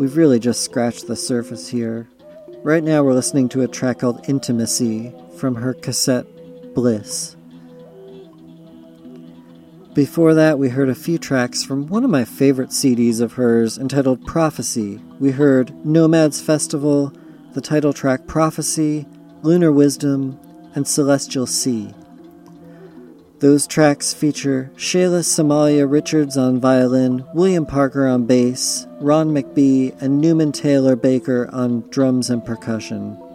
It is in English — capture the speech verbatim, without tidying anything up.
we've really just scratched the surface here. Right now we're listening to a track called Intimacy from her cassette Bliss. Before that, we heard a few tracks from one of my favorite C Ds of hers entitled Prophecy. We heard Nomads Festival, the title track Prophecy, Lunar Wisdom, and Celestial Sea. Those tracks feature Shayla Somalia Richards on violin, William Parker on bass, Ron McBee, and Newman Taylor Baker on drums and percussion.